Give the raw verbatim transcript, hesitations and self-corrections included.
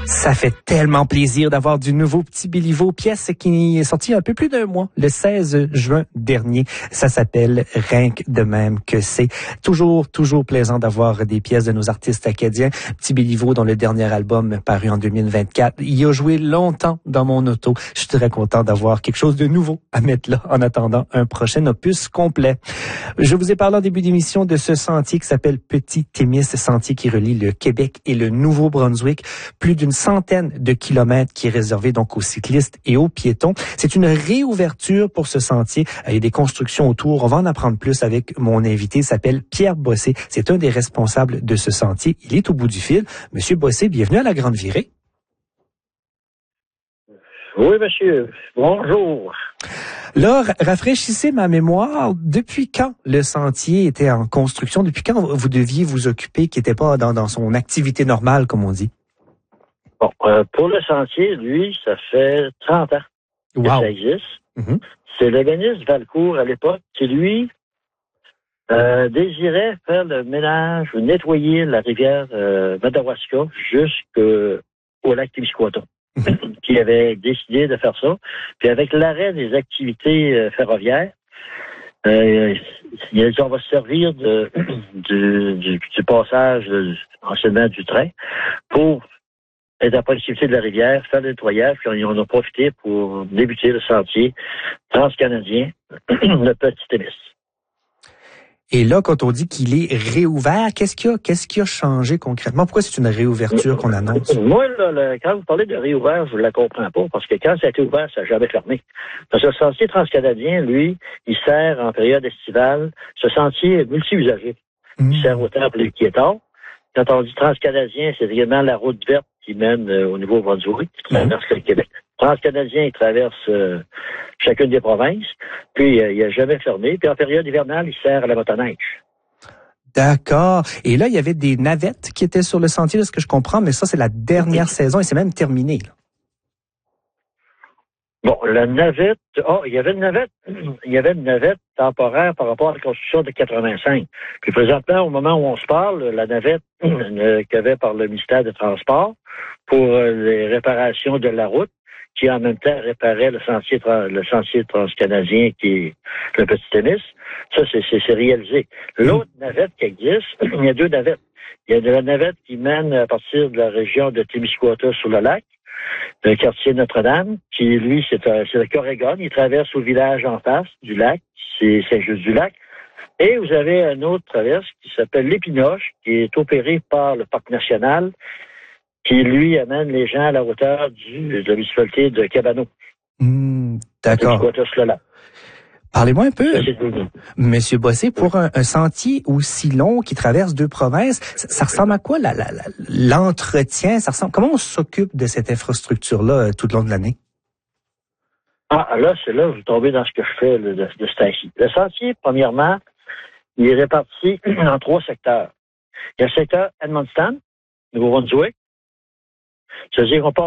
Ça fait tellement plaisir d'avoir du nouveau Petit Béliveau, pièce qui est sortie un peu plus d'un mois, le seize juin dernier. Ça s'appelle Rien que de même que c'est. Toujours, toujours plaisant d'avoir des pièces de nos artistes acadiens. Petit Béliveau, dont le dernier album paru en deux mille vingt-quatre, il a joué longtemps dans mon auto. Je suis très content d'avoir quelque chose de nouveau à mettre là en attendant un prochain opus complet. Je vous ai parlé en début d'émission de ce sentier qui s'appelle Petit Témis, sentier qui relie le Québec et le Nouveau-Brunswick. Plus d'une centaine de kilomètres qui est réservé donc aux cyclistes et aux piétons. C'est une réouverture pour ce sentier. Il y a des constructions autour. On va en apprendre plus avec mon invité. Il s'appelle Pierre Bossé. C'est un des responsables de ce sentier. Il est au bout du fil. Monsieur Bossé, bienvenue à la Grande Virée. Oui, monsieur. Bonjour. Là, rafraîchissez ma mémoire. Depuis quand le sentier était en construction? Depuis quand vous deviez vous occuper, qui n'était pas dans, dans son activité normale, comme on dit? Bon, euh, pour le sentier, lui, ça fait trente ans que wow. ça existe. Mm-hmm. C'est l'ébéniste Valcourt, à l'époque, qui, lui, euh, désirait faire le ménage ou nettoyer la rivière euh, Madawaska jusqu'au lac Témiscouata. Mm-hmm. Qui avait décidé de faire ça. Puis avec l'arrêt des activités euh, ferroviaires, euh, il a dit on va se servir de, du, du, du passage euh, anciennement du train pour être à proximité de la rivière, faire le nettoyage, puis on en a profité pour débuter le sentier transcanadien, le Petit Témis. Et là, quand on dit qu'il est réouvert, qu'est-ce qui a, qu'est-ce qui a changé concrètement? Pourquoi c'est une réouverture qu'on annonce? Moi, là, le, quand vous parlez de réouvert, je ne la comprends pas, parce que quand ça a été ouvert, ça n'a jamais fermé. Parce que le sentier transcanadien, lui, il sert en période estivale. Ce sentier est multi-usagé. Mmh. Il sert autant pour les piétons. Quand on dit transcanadien, c'est également la route verte qui mène euh, au Nouveau-Brunswick, qui traverse mmh. le Québec. Transcanadien, il traverse euh, chacune des provinces, puis euh, il n'a jamais fermé. Puis en période hivernale, il sert à la motoneige. D'accord. Et là, il y avait des navettes qui étaient sur le sentier, de ce que je comprends, mais ça, c'est la dernière saison et c'est même terminé, là. Bon, la navette, oh, il y avait une navette, il y avait une navette temporaire par rapport à la construction de quatre-vingt-cinq. Puis présentement, au moment où on se parle, la navette euh, qu'il y avait par le ministère des Transports pour euh, les réparations de la route, qui en même temps réparait le sentier, le sentier transcanadien qui est le Petit Témis, ça, c'est, c'est, c'est réalisé. L'autre navette qui existe, il y a deux navettes. Il y a de la navette qui mène à partir de la région de Témiscouata sur le lac, le quartier Notre-Dame, qui, lui, c'est, un, c'est le Corrigan. Il traverse au village en face du lac, c'est Saint-Just-du-Lac. Et vous avez un autre traverse qui s'appelle l'Épinoche, qui est opéré par le Parc national, qui, lui, amène les gens à la hauteur du, de la municipalité de Cabano. Mmh, d'accord. Parlez-moi un peu, Monsieur Bossé, pour un, un sentier aussi long qui traverse deux provinces, ça, ça ressemble à quoi la, la, la, l'entretien? Ça ressemble, comment on s'occupe de cette infrastructure-là euh, tout le long de l'année? Ah, là, c'est là que vous tombez dans ce que je fais là, de, de ce temps-ci. Le sentier, premièrement, il est réparti en trois secteurs. Il y a le secteur Edmundston, Nouveau-Brunswick. C'est-à-dire qu'on part